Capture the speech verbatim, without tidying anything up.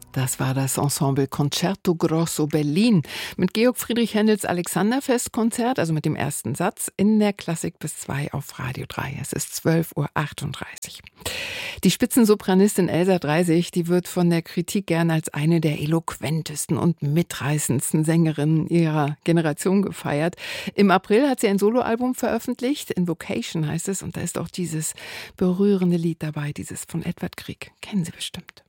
Das war das Ensemble Concerto Grosso Berlin mit Georg Friedrich Händels Alexanderfestkonzert, also mit dem ersten Satz in der Klassik bis zwei auf Radio drei. Es ist zwölf Uhr achtunddreißig. Die Spitzensopranistin Elsa Dreisig, die wird von der Kritik gern als eine der eloquentesten und mitreißendsten Sängerinnen ihrer Generation gefeiert. Im April hat sie ein Soloalbum veröffentlicht, Invocation heißt es, und da ist auch dieses berührende Lied dabei, dieses von Edvard Grieg. Kennen Sie bestimmt.